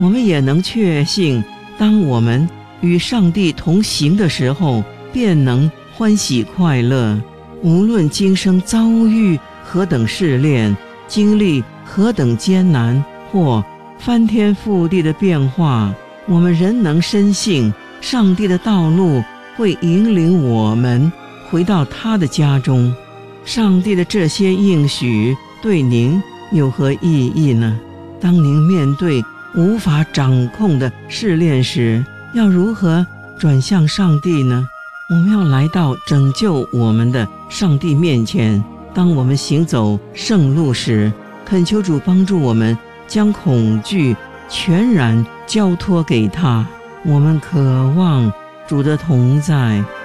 我们也能确信，当我们与上帝同行的时候，便能欢喜快乐。无论今生遭遇何等试炼，经历何等艰难或翻天覆地的变化，我们仍能深信上帝的道路会引领我们回到他的家中。上帝的这些应许对您有何意义呢？当您面对无法掌控的试炼时，要如何转向上帝呢？我们要来到拯救我们的上帝面前。当我们行走圣路时，恳求主帮助我们将恐惧全然交托给他。我们渴望主的同在，